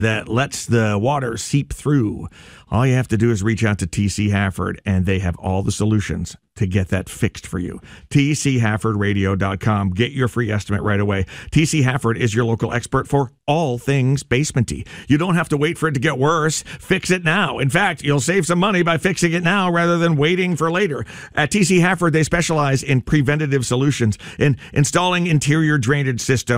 that lets the water seep through. All you have to do is reach out to TC Hafford, and they have all the solutions to get that fixed for you. TCHaffordRadio.com. Get your free estimate right away. TC Hafford is your local expert for all things basementy. You don't have to wait for it to get worse. Fix it now. In fact, you'll save some money by fixing it now rather than waiting for later. At TC Hafford, they specialize in preventative solutions, in installing interior drainage systems,